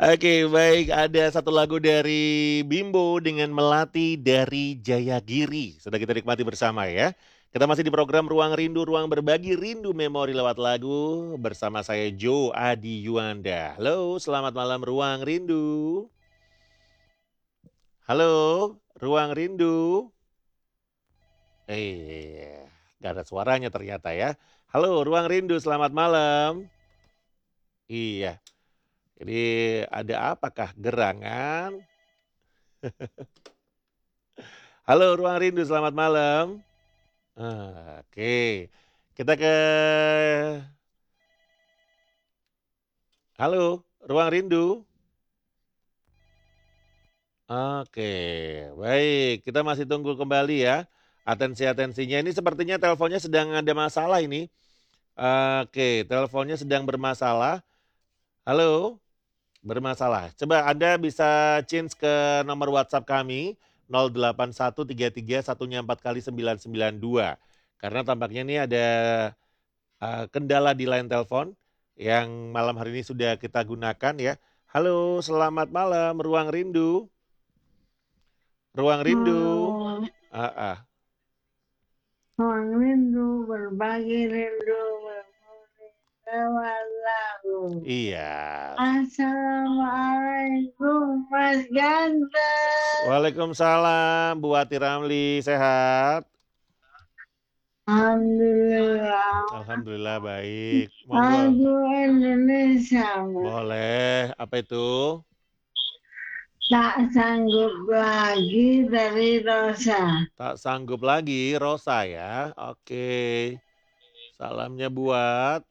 Oke, baik. Ada satu lagu dari Bimbo dengan Melati dari Jayagiri. Sudah kita nikmati bersama ya. Kita masih di program Ruang Rindu, Ruang Berbagi Rindu Memori lewat lagu bersama saya Joe Adi Yuanda. Halo, selamat malam Ruang Rindu. Halo, Ruang Rindu. Gak ada suaranya ternyata ya. Halo, Ruang Rindu, selamat malam. Iya, jadi ada apakah gerangan? Halo, Ruang Rindu, selamat malam. Oke, kita ke halo, Ruang Rindu. Oke, baik. Kita masih tunggu kembali ya. Atensi-atensinya ini sepertinya teleponnya sedang ada masalah ini. Oke, teleponnya sedang bermasalah. Halo, bermasalah. Coba Anda bisa change ke nomor WhatsApp kami 081331 4 kali 992. Karena tampaknya ini ada kendala di line telepon yang malam hari ini sudah kita gunakan ya. Halo, selamat malam Ruang Rindu. Ruang Rindu. Oh, Ah, ah. Ruang Rindu, berbagi rindu, memori lewat lagu. Iya. Assalamualaikum Mas Ganteng. Waalaikumsalam Bu Ati Ramli, sehat? Alhamdulillah. Alhamdulillah baik. Monggo. Lagu Indonesia, Mas. Boleh. Apa itu? Tak sanggup lagi dari Rosa. Tak sanggup lagi, Rosa ya. Oke. Salamnya buat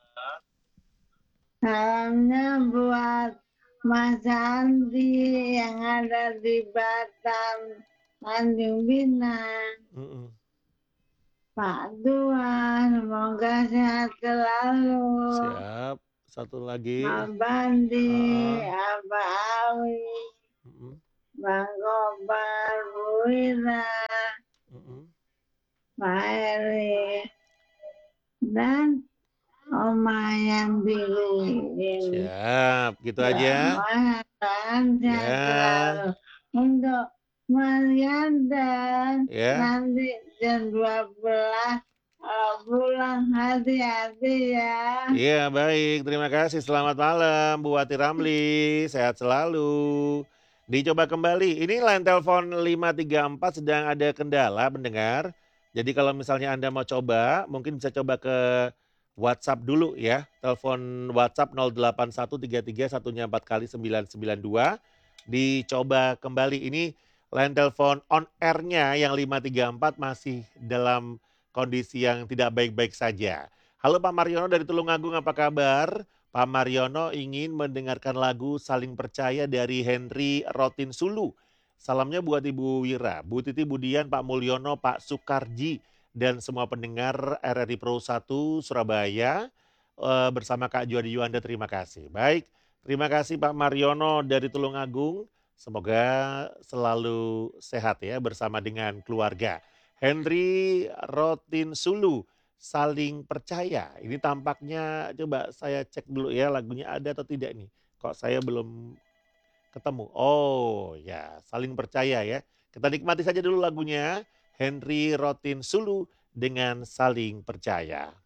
Salamnya buat Mas Andi yang ada di Batam, Tanjung Pinang. mm-mm. Pak Tuan, semoga sehat selalu. Siap. Satu lagi. Pak Bandi, Ah, ah. Abah Awi, Mm-mm. Bang Kobar, Bu Ira, Mm-mm. Pak Eri, dan Oma yang biru ini. Siap. Gitu aja. Mudah-mudahan sehat Ya. selalu. Untuk Mas Ganteng, Ya. nanti jam 12 kalau pulang hati-hati ya. Iya, baik. Terima kasih. Selamat malam, Bu Wati Ramli. Sehat selalu. Dicoba kembali. Ini line telepon 534 sedang ada kendala pendengar. Jadi kalau misalnya Anda mau coba, mungkin bisa coba ke WhatsApp dulu ya. Telepon WhatsApp 081331 4 kali 992. Dicoba kembali. Ini line telepon on air-nya yang 534 masih dalam kondisi yang tidak baik-baik saja. Halo Pak Mariono dari Tulungagung, apa kabar? Pak Mariono ingin mendengarkan lagu Saling Percaya dari Henry Rotin Sulu. Salamnya buat Ibu Wira, Bu Titi Budian, Pak Mulyono, Pak Sukarji, dan semua pendengar RRI Pro 1 Surabaya bersama Kak Juadi Yuanda, terima kasih. Baik, terima kasih Pak Mariono dari Tulungagung. Semoga selalu sehat ya bersama dengan keluarga. Henry Rotin Sulu, Saling Percaya. Ini tampaknya coba saya cek dulu ya lagunya ada atau tidak nih. Kok saya belum ketemu. Oh ya, Saling Percaya ya. Kita nikmati saja dulu lagunya. Henry Rotin Sulu dengan Saling Percaya.